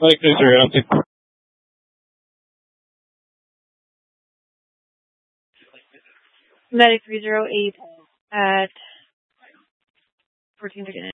Like this, or I don't think. Medic 308 at 1439.